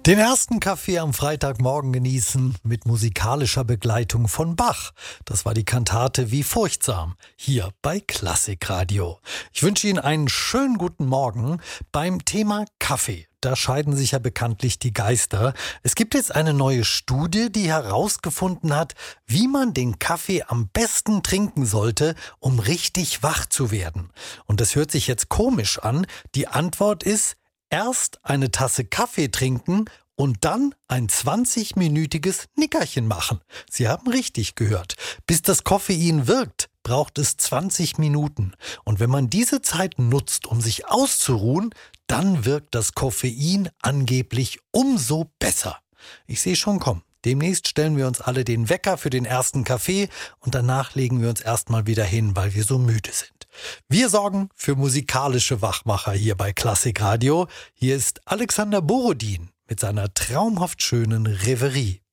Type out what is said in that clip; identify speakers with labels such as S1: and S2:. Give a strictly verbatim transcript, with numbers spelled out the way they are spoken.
S1: Den ersten Kaffee am Freitagmorgen genießen mit musikalischer Begleitung von Bach. Das war die Kantate Wie furchtsam, hier bei Klassikradio. Ich wünsche Ihnen einen schönen guten Morgen beim Thema Kaffee. Da scheiden sich ja bekanntlich die Geister. Es gibt jetzt eine neue Studie, die herausgefunden hat, wie man den Kaffee am besten trinken sollte, um richtig wach zu werden. Und das hört sich jetzt komisch an. Die Antwort ist: Erst eine Tasse Kaffee trinken und dann ein zwanzigminütiges Nickerchen machen. Sie haben richtig gehört. Bis das Koffein wirkt, braucht es zwanzig Minuten. Und wenn man diese Zeit nutzt, um sich auszuruhen, dann wirkt das Koffein angeblich umso besser. Ich sehe schon kommen. Demnächst stellen wir uns alle den Wecker für den ersten Kaffee und danach legen wir uns erstmal wieder hin, weil wir so müde sind. Wir sorgen für musikalische Wachmacher hier bei Klassikradio. Hier ist Alexander Borodin mit seiner traumhaft schönen Reverie.